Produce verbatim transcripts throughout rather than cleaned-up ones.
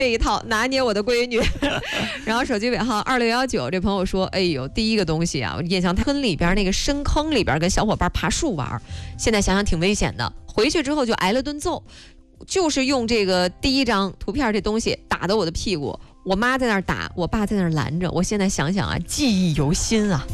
这一套拿捏我的闺女。然后手机尾号二六幺九，这朋友说，哎呦，第一个东西啊，我印象坑里边那个深坑里边跟小伙伴爬树玩，现在想想挺危险的，回去之后就挨了顿揍，就是用这个第一张图片这东西打的我的屁股，我妈在那儿打，我爸在那儿拦着，我现在想想啊，记忆犹新啊。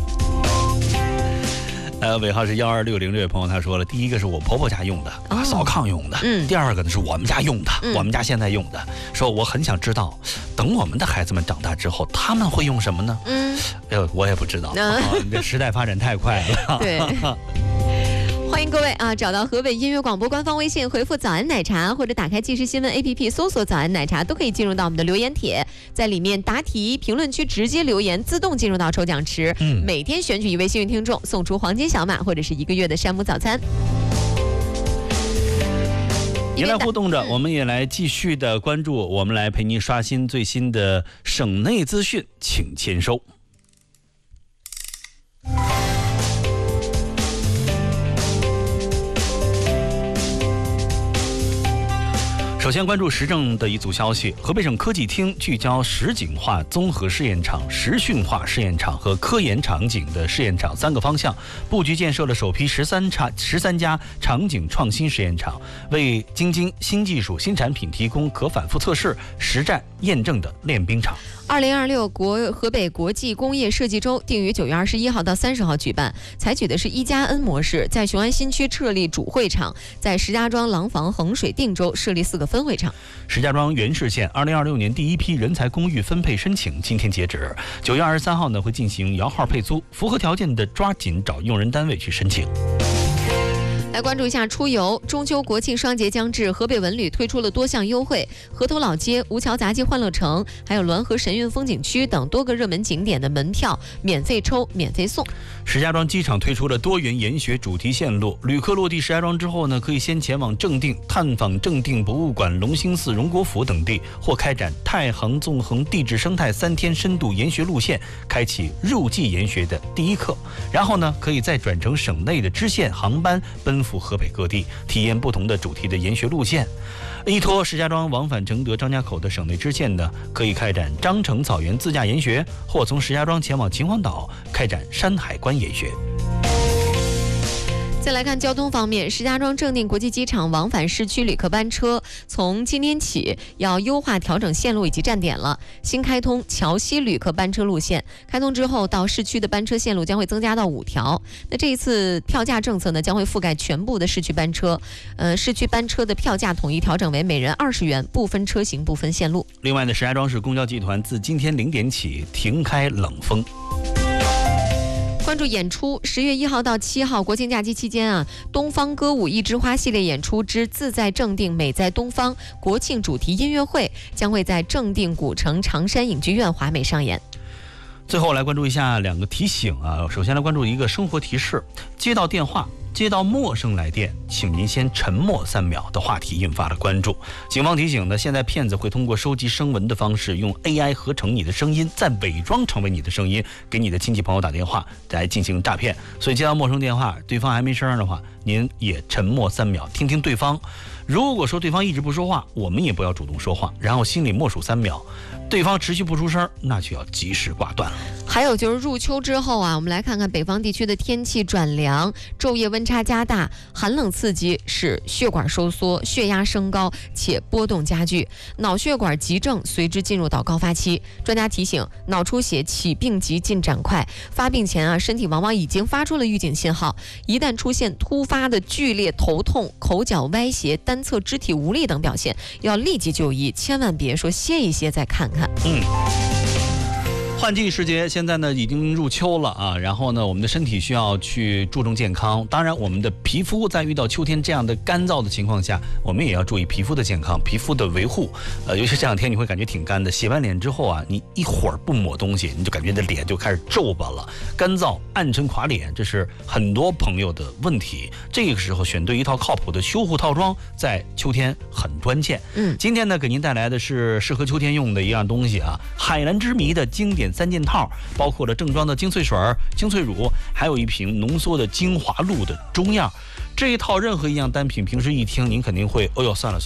呃，尾号是幺二六零，这位朋友他说了，第一个是我婆婆家用的， 哦、 扫炕用的， 嗯， 第二个呢是我们家用的，嗯、我们家现在用的。说我很想知道，等我们的孩子们长大之后，他们会用什么呢？嗯，呃，我也不知道，嗯哦、这时代发展太快了。 对。欢迎各位啊，找到河北音乐广播官方微信，回复早安奶茶，或者打开即时新闻 A P P 搜索早安奶茶，都可以进入到我们的留言帖，在里面答题，评论区直接留言，自动进入到抽奖池。嗯，每天选取一位幸运听众，送出黄金小马或者是一个月的山姆早餐。 您来互动着，我们也来继续的关注，我们来陪您刷新最新的省内资讯，请签收。首先关注时政的一组消息，河北省科技厅聚焦实景化综合试验场、实训化试验场和科研场景的试验场三个方向，布局建设了首批十三场十三家场景创新实验场，为京津新技术新产品提供可反复测试、实战验证的练兵场。 二零二六国河北国际工业设计周定于九月二十一号到三十号举办，采取的是一加 N 模式，在雄安新区设立主会场，在石家庄、廊坊、衡水、定州设立四个分会场。 石家庄原市县二零二六年第一批人才公寓分配申请今天截止，九月二十三号呢会进行摇号配租，符合条件的抓紧找用人单位去申请。 来关注一下出游，中秋国庆双节将至，河北文旅推出了多项优惠，河头老街、吴桥杂技欢乐城，还有滦河神韵风景区等多个热门景点的门票免费抽、免费送。 石家庄机场推出了多元研学主题线路，旅客落地石家庄之后呢，可以先前往正定探访正定博物馆、龙兴寺、荣国府等地，或开展太衡纵横地质生态三天深度研学路线，开启入季研学的第一课。然后呢，可以再转乘省内的支线航班奔赴河北各地，体验不同的主题的研学路线。依托石家庄往返承德、张家口的省内支线呢，可以开展张城草原自驾研学，或从石家庄前往秦皇岛开展山海关研学。 再来看交通方面，石家庄正定国际机场往返市区旅客班车从今天起要优化调整线路以及站点了。新开通桥西旅客班车路线，开通之后到市区的班车线路将会增加到五条。那这一次票价政策呢，将会覆盖全部的市区班车。呃，市区班车的票价统一调整为每人二十元，不分车型，不分线路。 另外呢，石家庄市公交集团自今天零点起停开冷风。 关注演出，十月一号到七号国庆假期期间啊，东方歌舞一枝花系列演出之自在正定美在东方国庆主题音乐会将会在正定古城长山影剧院华美上演。 最后来关注一下两个提醒啊，首先来关注一个生活提示，接到电话接到陌生来电，请您先沉默三秒的话题引发了关注。警方提醒呢，现在骗子会通过收集声纹的方式，用 A I 合成你的声音，再伪装成为你的声音，给你的亲戚朋友打电话来进行诈骗。所以接到陌生电话，对方还没声的话，您也沉默三秒，听听对方。如果说对方一直不说话，我们也不要主动说话，然后心里默数三秒，对方持续不出声，那就要及时挂断了。 还有就是入秋之后啊，我们来看看北方地区的天气转凉，昼夜温差加大，寒冷刺激使血管收缩，血压升高且波动加剧，脑血管急症随之进入到高发期。专家提醒，脑出血起病急进展快，发病前啊，身体往往已经发出了预警信号，一旦出现突发的剧烈头痛、口角歪斜、单侧肢体无力等表现，要立即就医，千万别说歇一歇再看看。 嗯。换季时节，现在呢已经入秋了啊，然后呢，我们的身体需要去注重健康。当然，我们的皮肤在遇到秋天这样的干燥的情况下，我们也要注意皮肤的健康、皮肤的维护。呃，尤其这两天你会感觉挺干的，洗完脸之后啊，你一会儿不抹东西，你就感觉你的脸就开始皱巴了，干燥、暗沉、垮脸，这是很多朋友的问题。这个时候选对一套靠谱的修护套装，在秋天很关键。嗯，今天呢，给您带来的是适合秋天用的一样东西啊，海蓝之谜的经典三件套，包括了正装的精粹水、精粹乳，还有一瓶浓缩的精华露的中样。这一套任何一样单品，平时一听您肯定会，哦哟，算了算了。